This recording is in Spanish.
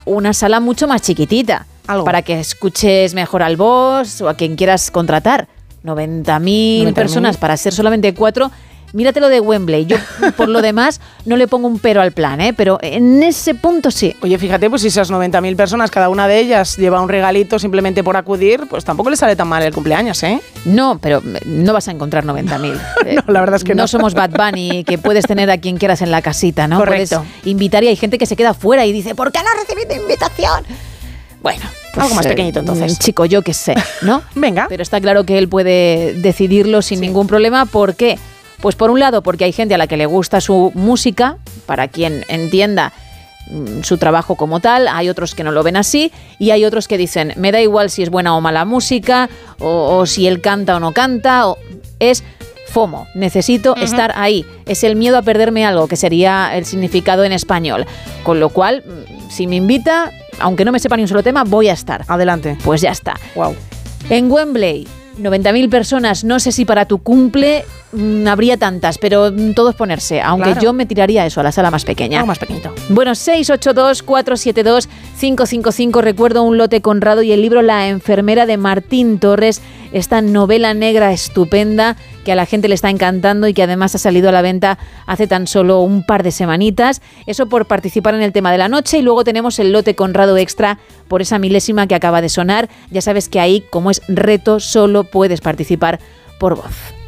una sala mucho más chiquitita. Algo. Para que escuches mejor al boss o a quien quieras contratar. 90.000 personas para ser solamente 4. Mírate lo de Wembley. Yo, por lo demás, no le pongo un pero al plan, pero en ese punto sí. Oye, fíjate, pues si esas 90.000 personas, cada una de ellas lleva un regalito simplemente por acudir, pues tampoco le sale tan mal el cumpleaños, ¿eh? No, pero no vas a encontrar 90.000. No, la verdad es que no. No somos Bad Bunny, que puedes tener a quien quieras en la casita, ¿no? Correcto. Puedes invitar y hay gente que se queda fuera y dice, ¿por qué no he recibido invitación? Bueno, pues, algo más pequeñito entonces. Chico, yo qué sé, ¿no? Venga. Pero está claro que él puede decidirlo sin ningún problema. ¿Por qué? Pues por un lado, porque hay gente a la que le gusta su música, para quien entienda su trabajo como tal, hay otros que no lo ven así y hay otros que dicen, me da igual si es buena o mala música o si él canta o no canta, es FOMO, necesito estar ahí, es el miedo a perderme algo, que sería el significado en español, con lo cual, si me invita, aunque no me sepa ni un solo tema, voy a estar. Adelante. Pues ya está. Wow. En Wembley, 90.000 personas, no sé si para tu cumple habría tantas, pero todo es ponerse, aunque claro. Yo me tiraría eso, a la sala más pequeña. Algo más pequeñito. Bueno, 682-472-555, recuerdo Un lote Conrado y el libro La enfermera de Martín Torres, esta novela negra estupenda que a la gente le está encantando y que además ha salido a la venta hace tan solo un par de semanitas. Eso por participar en el tema de la noche y luego tenemos el lote Conrado extra por esa milésima que acaba de sonar. Ya sabes que ahí, como es reto, solo puedes participar por voz.